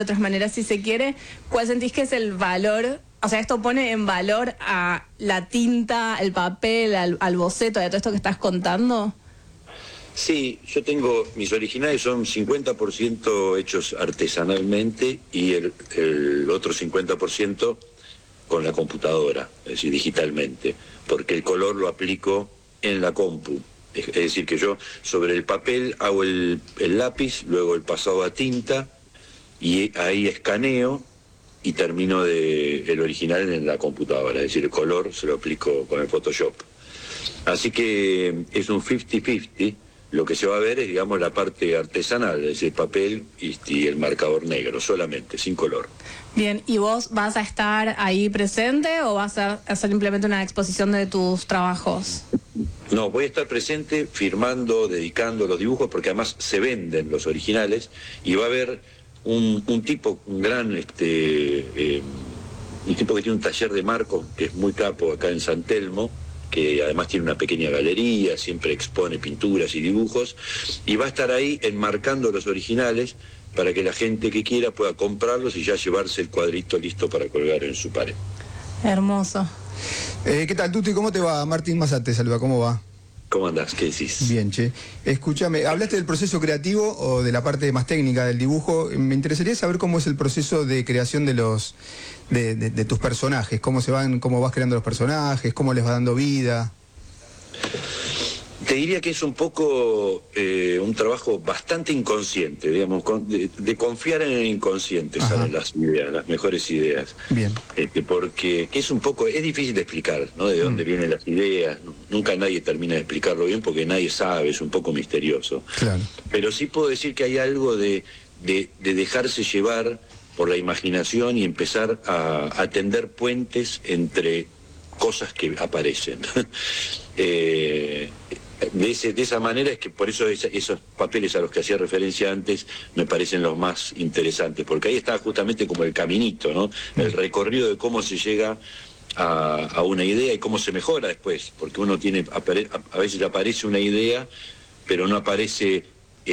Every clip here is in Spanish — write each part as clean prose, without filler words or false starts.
otras maneras si se quiere, ¿cuál sentís que es el valor? O sea, esto pone en valor a la tinta, el papel, al boceto, de todo esto que estás contando. Sí, yo tengo, mis originales son 50% hechos artesanalmente y el otro 50% con la computadora, es decir, digitalmente, porque el color lo aplico en la compu. Es decir, que yo sobre el papel hago el lápiz, luego el pasado a tinta, y ahí escaneo y termino el original en la computadora, es decir, el color se lo aplico con el Photoshop. Así que es un 50-50, lo que se va a ver es, digamos, la parte artesanal, es decir, papel y el marcador negro, solamente, sin color. Bien, ¿y vos vas a estar ahí presente o vas a hacer simplemente una exposición de tus trabajos? No, voy a estar presente firmando, dedicando los dibujos, porque además se venden los originales, y va a haber un tipo, un gran, un tipo que tiene un taller de marcos, que es muy capo acá en San Telmo, que además tiene una pequeña galería, siempre expone pinturas y dibujos, y va a estar ahí enmarcando los originales para que la gente que quiera pueda comprarlos y ya llevarse el cuadrito listo para colgar en su pared. Hermoso. ¿Qué tal, Tuti? ¿Cómo te va? Martín Mazat te saluda, ¿cómo va? ¿Cómo andás? ¿Qué decís? Bien, che. Escúchame, hablaste del proceso creativo o de la parte más técnica del dibujo. Me interesaría saber cómo es el proceso de creación de los de tus personajes, cómo vas creando los personajes, cómo les va dando vida. Te diría que es un poco un trabajo bastante inconsciente, digamos, de confiar en el inconsciente. Ajá. Salen las ideas, las mejores ideas. Bien. Porque es difícil de explicar, ¿no? De dónde vienen las ideas. Nunca nadie termina de explicarlo bien porque nadie sabe, es un poco misterioso. Claro. Pero sí puedo decir que hay algo de dejarse llevar por la imaginación y empezar a tender puentes entre cosas que aparecen. De esa manera es que por eso esos papeles a los que hacía referencia antes me parecen los más interesantes, porque ahí está justamente como el caminito, ¿no? El recorrido de cómo se llega a una idea y cómo se mejora después, porque uno a veces aparece una idea, pero no aparece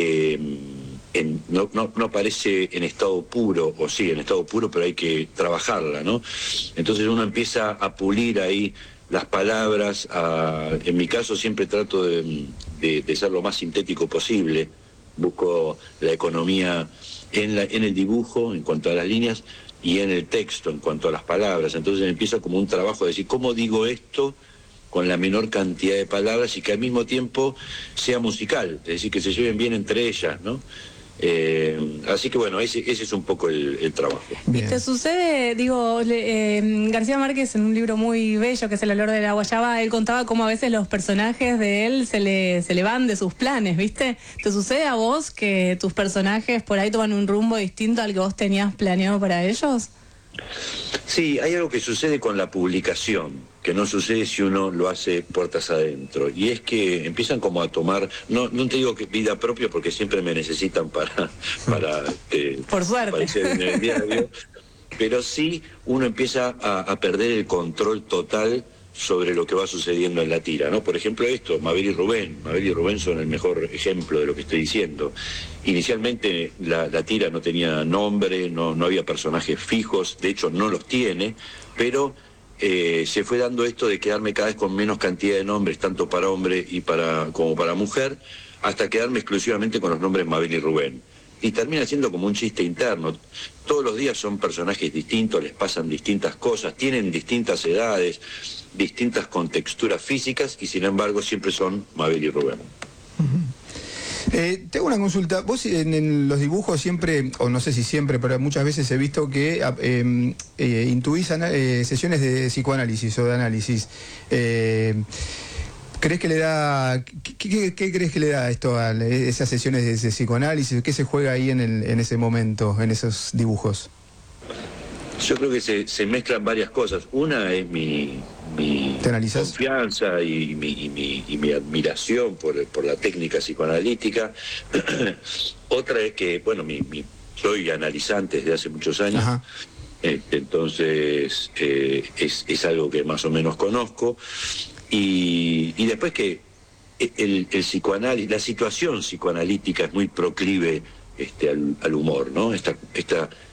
no aparece en estado puro, o sí, en estado puro, pero hay que trabajarla, ¿no? Entonces uno empieza a pulir ahí las palabras, en mi caso siempre trato de ser lo más sintético posible, busco la economía en el dibujo en cuanto a las líneas y en el texto en cuanto a las palabras. Entonces empieza como un trabajo de decir, ¿cómo digo esto con la menor cantidad de palabras y que al mismo tiempo sea musical? Es decir, que se lleven bien entre ellas, ¿no? Así que bueno, ese es un poco el trabajo. ¿Y te sucede, García Márquez en un libro muy bello que es El olor de la guayaba, él contaba cómo a veces los personajes de él se le van de sus planes, ¿viste? ¿Te sucede a vos que tus personajes por ahí toman un rumbo distinto al que vos tenías planeado para ellos? Sí, hay algo que sucede con la publicación, que no sucede si uno lo hace puertas adentro, y es que empiezan como a tomar, no te digo que vida propia porque siempre me necesitan para por suerte, aparecer en el diario, pero sí uno empieza a perder el control total sobre lo que va sucediendo en la tira, ¿no? Por ejemplo esto, Mabel y Rubén son el mejor ejemplo de lo que estoy diciendo. Inicialmente la tira no tenía nombre, no había personajes fijos, de hecho no los tiene, pero se fue dando esto de quedarme cada vez con menos cantidad de nombres, tanto para hombre como para mujer, hasta quedarme exclusivamente con los nombres Mabel y Rubén. Y termina siendo como un chiste interno. Todos los días son personajes distintos, les pasan distintas cosas, tienen distintas edades, distintas contexturas físicas y sin embargo siempre son Mabel y Rubén. Tengo una consulta. Vos en los dibujos siempre, o no sé si siempre, pero muchas veces he visto que intuís sesiones de psicoanálisis o de análisis. ¿Crees que le da, qué crees que le da esto a esas sesiones de psicoanálisis? ¿Qué se juega ahí en ese momento, en esos dibujos? Yo creo que se mezclan varias cosas. Una es mi confianza y mi admiración por la técnica psicoanalítica. Otra es que, bueno, soy analizante desde hace muchos años. Ajá. Entonces es algo que más o menos conozco. Y después que el psicoanálisis, la situación psicoanalítica es muy proclive al humor, ¿no? Esta